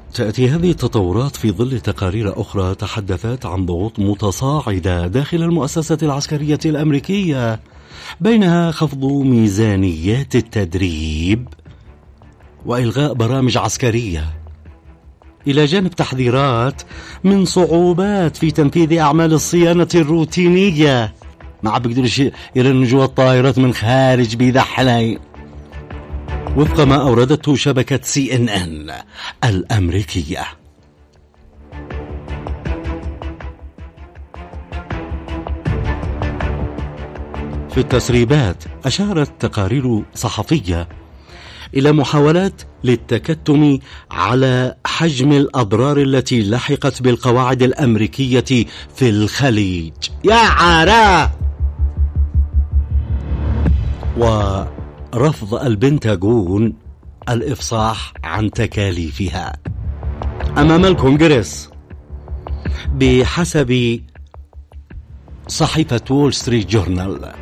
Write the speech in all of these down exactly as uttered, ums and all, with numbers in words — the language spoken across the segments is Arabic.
تأتي هذه التطورات في ظل تقارير أخرى تحدثت عن ضغوط متصاعدة داخل المؤسسة العسكرية الأمريكية، بينها خفض ميزانيات التدريب وإلغاء برامج عسكرية، إلى جانب تحذيرات من صعوبات في تنفيذ أعمال الصيانة الروتينية. ما عم بيقدروا يرنجوا الطائرات من خارج بيدحلين، وفق ما أوردته شبكة سي إن إن الأمريكية. في التسريبات أشارت تقارير صحفية إلى محاولات للتكتم على حجم الأضرار التي لحقت بالقواعد الأمريكية في الخليج. يا عراء! ورفض البنتاغون الإفصاح عن تكاليفها أمام الكونغرس. بحسب صحيفة وول ستريت جورنال،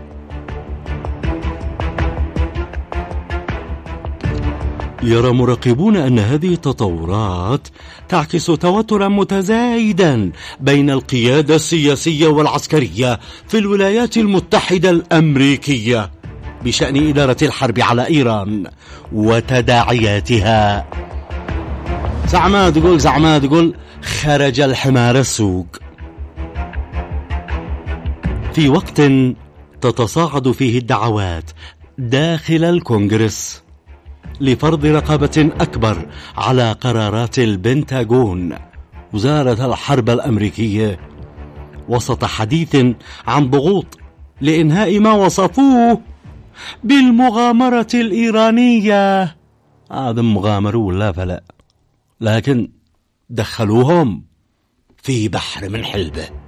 يرى مراقبون أن هذه التطورات تعكس توترا متزايدا بين القيادة السياسية والعسكرية في الولايات المتحدة الأمريكية بشأن إدارة الحرب على إيران وتداعياتها. زعما تقول زعما تقول خرج الحمار السوق، في وقت تتصاعد فيه الدعوات داخل الكونغرس لفرض رقابة أكبر على قرارات البنتاغون وزارة الحرب الأمريكية، وسط حديث عن ضغوط لإنهاء ما وصفوه بالمغامرة الإيرانية. هذا مغامروا لا فلا، لكن دخلوهم في بحر من حلبة.